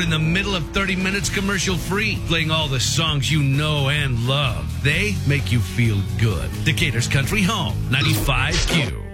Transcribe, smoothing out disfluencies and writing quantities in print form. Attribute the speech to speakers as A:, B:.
A: in the middle of 30 minutes commercial free, playing all the songs you know and love. They make you feel good. Decatur's Country Home, 95Q.